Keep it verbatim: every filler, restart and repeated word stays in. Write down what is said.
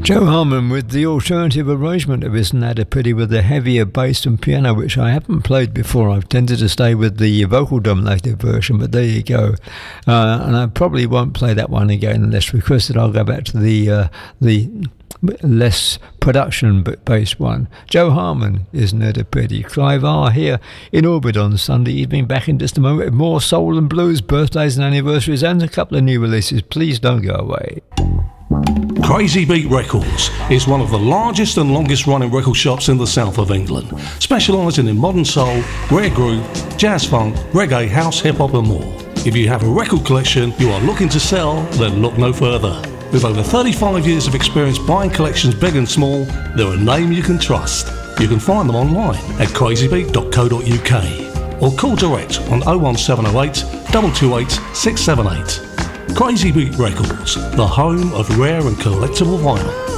Joe Harmon with the alternative arrangement of Isn't That a Pity with the heavier bass and piano, which I haven't played before. I've tended to stay with the vocal dominated version, but there you go. Uh, and I probably won't play that one again unless requested. I'll go back to the uh, the less production but based one. Joe Harmon, Isn't It a Pity. Clive R here in orbit on Sunday evening. Back in just a moment with more soul and blues, birthdays and anniversaries, and a couple of new releases. Please don't go away. Crazy Beat Records is one of the largest and longest running record shops in the south of England, specialising in modern soul, rare groove, jazz funk, reggae, house, hip hop and more. If you have a record collection you are looking to sell, then look no further. With over thirty-five years of experience buying collections big and small, they're a name you can trust. You can find them online at crazy beat dot co dot uk or call direct on oh one seven oh eight, two two eight, six seven eight. Crazy Beat Records, the home of rare and collectible vinyl.